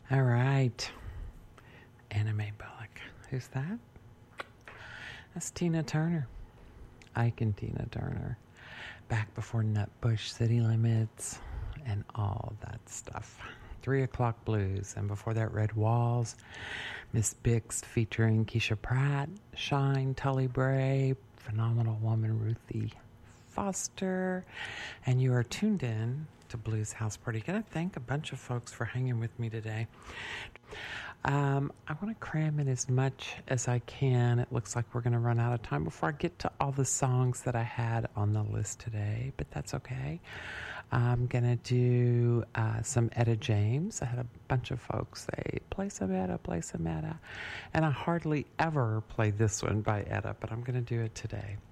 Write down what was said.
All right. Anna Mae Bullock. Who's that? That's Tina Turner. Ike and Tina Turner. Back before Nutbush City Limits and all that stuff. 3 O'Clock Blues. And before that, Red Walls. Miss Bix featuring Keisha Pratt. Shine, Tully Bray. Phenomenal Woman, Ruthie Foster. And you are tuned in to Blues House Party. Gonna thank a bunch of folks for hanging with me today. I want to cram in as much as I can. It looks like we're going to run out of time before I get to all the songs that I had on the list today, but that's okay. I'm going to do some Etta James. I had a bunch of folks say, play some Etta, and I hardly ever play this one by Etta, but I'm going to do it today.